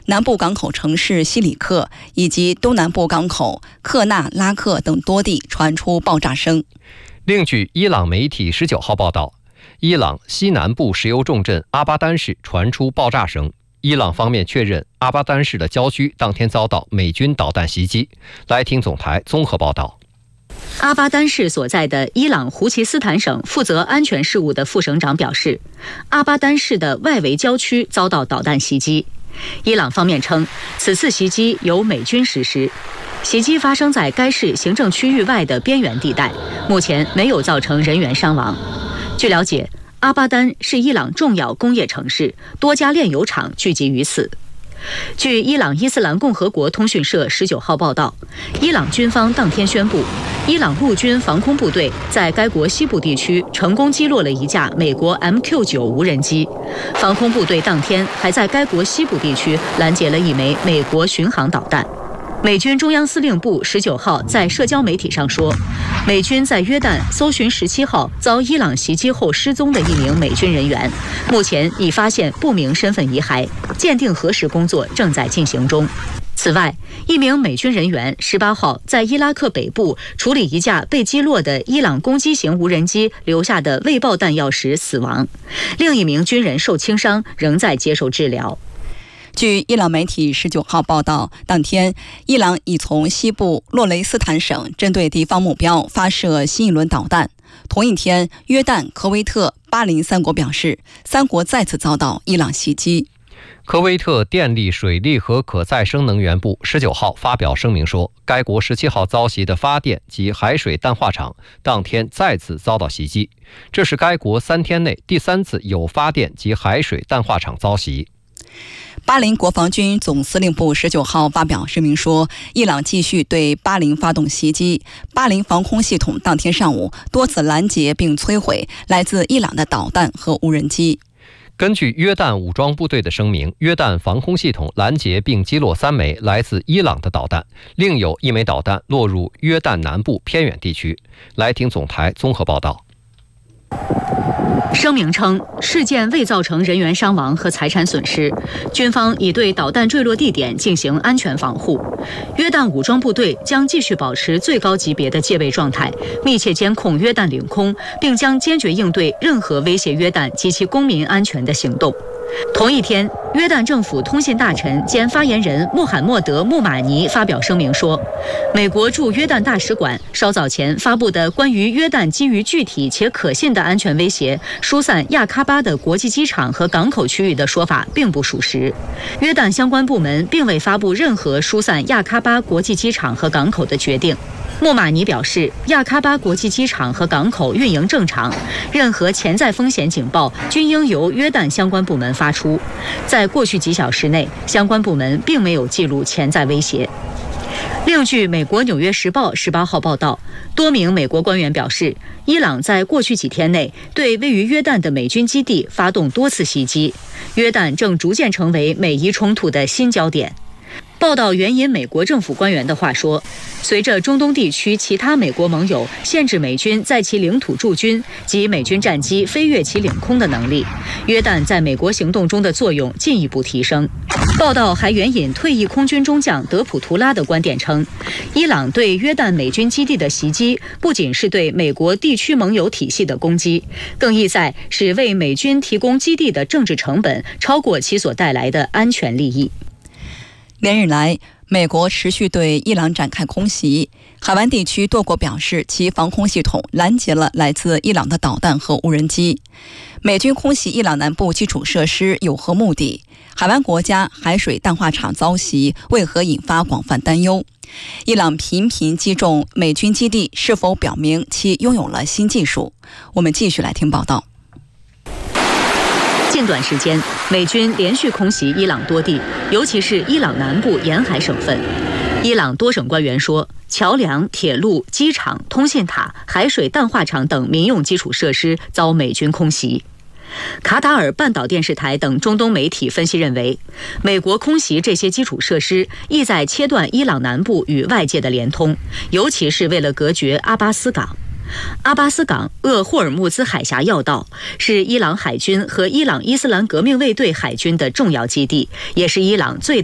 南部港口城市西里克以及东南部港口克纳拉克等多地传出爆炸声。 另据伊朗媒体19号报道，伊朗西南部石油重镇阿巴丹市传出爆炸声。伊朗方面确认，阿巴丹市的郊区当天遭到美军导弹袭击。来听总台综合报道。 阿巴丹市所在的伊朗胡奇斯坦省负责安全事务的副省长表示，阿巴丹市的外围郊区遭到导弹袭击。伊朗方面称，此次袭击由美军实施，袭击发生在该市行政区域外的边缘地带，目前没有造成人员伤亡。据了解，阿巴丹是伊朗重要工业城市，多家炼油厂聚集于此。据伊朗伊斯兰共和国通讯社19号报道，伊朗军方当天宣布，伊朗陆军防空部队在该国西部地区成功击落了一架美国 MQ-9 无人机。防空部队当天还在该国西部地区拦截了一枚美国巡航导弹。美军中央司令部19号在社交媒体上说，美军在约旦搜寻17号遭伊朗袭击后失踪的一名美军人员，目前已发现不明身份遗骸，鉴定核实工作正在进行中。此外，一名美军人员18号在伊拉克北部处理一架被击落的伊朗攻击型无人机留下的未爆弹药时死亡，另一名军人受轻伤，仍在接受治疗。 据伊朗媒体19号报道，当天伊朗已从西部洛雷斯坦省针对敌方目标发射新一轮导弹。同一天，约旦、科威特、巴林三国表示，三国再次遭到伊朗袭击。 科威特电力、水利和可再生能源部19号发表声明说，该国17号遭袭的发电及海水淡化厂当天再次遭到袭击，这是该国3天内第3次有发电及海水淡化厂遭袭。 巴林国防军总司令部19号发表声明说，伊朗继续对巴林发动袭击，巴林防空系统当天上午多次拦截并摧毁来自伊朗的导弹和无人机。 根据约旦武装部队的声明，约旦防空系统拦截并击落3枚来自伊朗的导弹，另有1枚导弹落入约旦南部偏远地区。来听总台综合报道。 声明称，事件未造成人员伤亡和财产损失，军方已对导弹坠落地点进行安全防护。约旦武装部队将继续保持最高级别的戒备状态，密切监控约旦领空，并将坚决应对任何威胁约旦及其公民安全的行动。同一天，约旦政府通信大臣兼发言人穆罕默德·穆马尼发表声明说，美国驻约旦大使馆稍早前发布的关于约旦基于具体且可信的安全威胁疏散亚喀巴的国际机场和港口区域的说法并不属实。约旦相关部门并未发布任何疏散亚喀巴国际机场和港口的决定。穆马尼表示，亚喀巴国际机场和港口运营正常，任何潜在风险警报均应由约旦相关部门发出。在过去几小时内，相关部门并没有记录潜在威胁。另据美国《纽约时报》18号报道，多名美国官员表示，伊朗在过去几天内对位于约旦的美军基地发动多次袭击，约旦正逐渐成为美伊冲突的新焦点。报道援引美国政府官员的话说，随着中东地区其他美国盟友限制美军在其领土驻军及美军战机飞越其领空的能力，约旦在美国行动中的作用进一步提升。报道还援引退役空军中将德普图拉的观点称，伊朗对约旦美军基地的袭击不仅是对美国地区盟友体系的攻击，更意在使为美军提供基地的政治成本超过其所带来的安全利益。 连日来，美国持续对伊朗展开空袭，海湾地区多国表示其防空系统拦截了来自伊朗的导弹和无人机。美军空袭伊朗南部基础设施有何目的？海湾国家海水淡化厂遭袭，为何引发广泛担忧？伊朗频频击中美军基地，是否表明其拥有了新技术？我们继续来听报道。 近段时间，美军连续空袭伊朗多地，尤其是伊朗南部沿海省份。伊朗多省官员说，桥梁、铁路、机场、通信塔、海水淡化厂等民用基础设施遭美军空袭。卡塔尔半岛电视台等中东媒体分析认为，美国空袭这些基础设施意在切断伊朗南部与外界的联通，尤其是为了隔绝阿巴斯港。阿巴斯港鄂霍尔木兹海峡要道，是伊朗海军和伊朗伊斯兰革命卫队海军的重要基地，也是伊朗最大